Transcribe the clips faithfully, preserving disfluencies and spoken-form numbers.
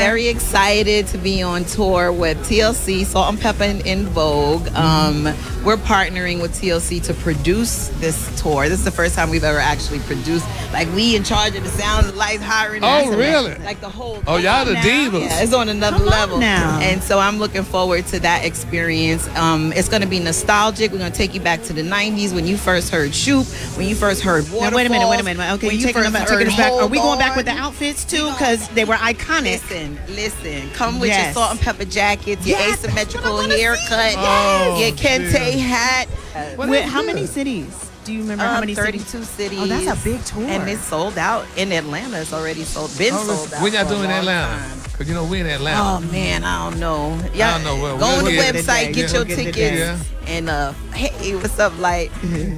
very excited to be on tour with T L C, Salt and Pepper and In Vogue. Um, we're partnering with T L C to produce this tour. This is the first time we've ever actually produced. Like, we in charge of the sound, the lights, hiring. Oh, really? Like the whole. Oh, y'all the divas. Yeah, it's on another Come on level now. And so I'm looking forward to that experience. Um, it's going to be nostalgic. We're going to take you back to the nineties when you first heard Shoop, when you first heard Waterfalls. Now, wait a minute, wait a minute. Okay, when you you taking, first them, heard taking us back. Are we Hold going back with the On. outfits too? Because they were iconic. Listen, listen. Come with Yes. your salt and pepper jackets, your Yes, that's asymmetrical what I wanna see. haircut, Oh, your kente dear. hat. What Wait, is how this? many cities? Do you remember how Um, many cities? thirty-two cities. Oh, that's a big tour. And it's sold out. In Atlanta, it's already sold. Been Oh, sold out. when y'all for a doing long Atlanta? time. Because, you know, we in Atlanta. Oh man, I don't know. Yeah, I don't know. Well, go we'll on the get it. website, get Yeah. your We'll get it tickets, today. and uh, hey, what's up, Light?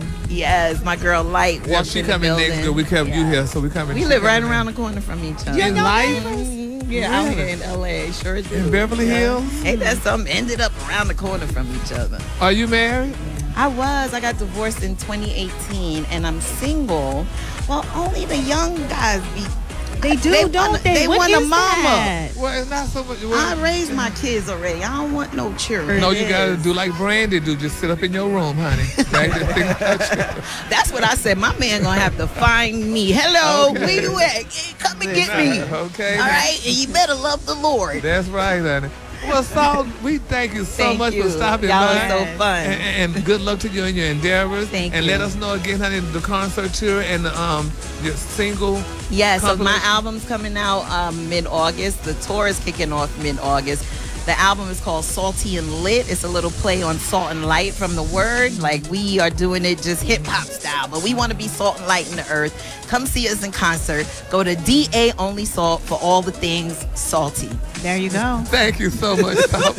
Yes, my girl Light. Yeah, walked she in the coming next building. year. We kept you Yeah. here, so we coming. We she live right coming around the corner from each other. Yeah, in y'all life? Mhm. Yeah, out Really? here in L A, sure do. in Beverly Hills. Ain't that something? Ended up around the corner from each other. Are you married? I was. I got divorced in twenty eighteen, and I'm single. Well, only the young guys be. They do, They don't want- they? they What want a is mama. that? Well, it's not so much. I Well, raised my kids already. I don't want no children. no, you It gotta is. do like Brandy do. Just sit up in your room, honey. Right? Just think about you. That's what I said. My man gonna have to find me. Hello, Okay. where you at? Hey, come and get me. Okay. All right, and you better love the Lord. That's right, honey. Well, Saul, we thank you so Thank much you. for stopping Y'all by. are so fun. And, and good luck to you in your endeavors. Thank and you. let us know again, honey, the concert tour and um your single. Yeah, so my compilation. album's coming out um, mid-August. The tour is kicking off mid-August. The album is called Salty and Lit. It's a little play on salt and light from the word. Like, we are doing it just hip-hop style, but we want to be salt and light in the earth. Come see us in concert. Go to D A Only Salt for all the things salty. There you go. Thank you so much, Saul.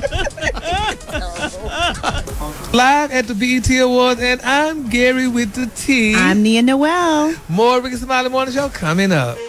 Live at the B E T Awards, and I'm Gary with the T. I'm Nia Noel. More Ricky Smiley Morning Show coming up.